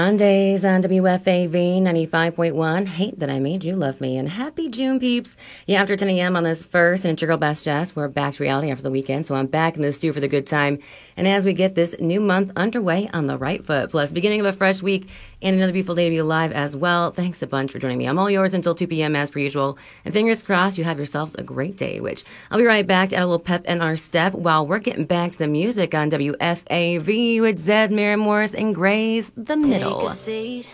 Mondays on WFAV 95.1. Hate that I made you love me. And happy June, peeps. Yeah, after 10 a.m. on this first and integral best jazz, we're back to reality after the weekend. So I'm back in the stew for the good time. And as we get this new month underway on the right foot, plus beginning of a fresh week and another beautiful day to be alive as well. Thanks a bunch for joining me. I'm all yours until 2 p.m. as per usual. And fingers crossed you have yourselves a great day, which I'll be right back to add a little pep in our step while we're getting back to the music on WFAV with Zed, Mary Morris, and Gray's The Middle. Take a seat.